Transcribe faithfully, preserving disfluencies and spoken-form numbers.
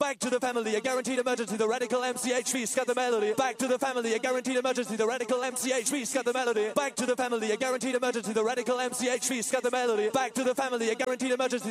Back to the family, a guaranteed emergency. The radical M C H V, got the melody. Back to the family, a guaranteed emergency. The radical M C H V, got the melody. Back to the family, a guaranteed emergency. The radical M C H V, got the melody. Back to the family, a guaranteed emergency.